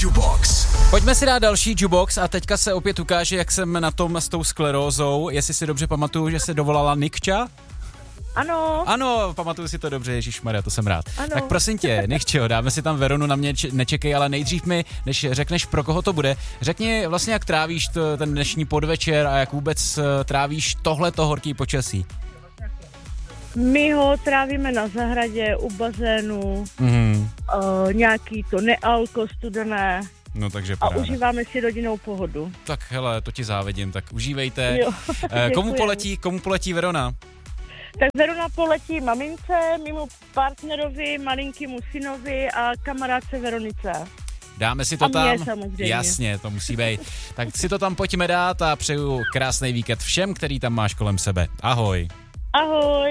Jukebox. Pojďme si dát další jukebox a teďka se opět ukáže, jak jsem na tom s tou sklerózou. Jestli si dobře pamatuju, že se dovolala Nikča? Ano. Ano, pamatuju si to dobře, ježišmarja, to jsem rád. Ano. Tak prosím tě, Nikčo, dáme si tam Veronu, na mě nečekej, ale nejdřív mi, než řekneš, pro koho to bude, řekni vlastně, jak trávíš ten dnešní podvečer a jak vůbec trávíš tohleto horký počasí. My ho trávíme na zahradě, u bazénu, nějaký to nealko studené No takže a paráda. užíváme si rodinnou pohodu. Tak hele, to ti závidím, tak užívejte. Jo, Komu poletí Verona? Tak Verona poletí mamince, mému partnerovi, malinkému synovi a kamarádce Veronice. Dáme si to A mě tam. samozřejmě. Jasně, to musí být. Tak si to tam pojďme dát a přeju krásný víkend všem, který tam máš kolem sebe. Ahoj. Ahoj.